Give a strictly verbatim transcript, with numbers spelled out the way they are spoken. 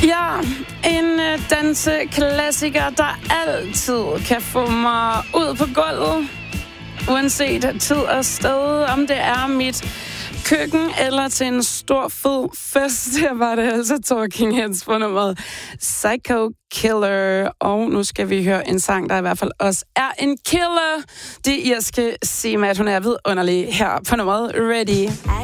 Ja, en uh, danseklassiker, der altid kan få mig ud på gulvet. Uanset tid og sted, om det er mit køkken eller til en stor fed fest. Der var det altså Talking Heads på nummeret Psycho Killer. Og nu skal vi høre en sang, der i hvert fald også er en killer. Det irske Simat, hun er vidunderlig her på nummeret Ready.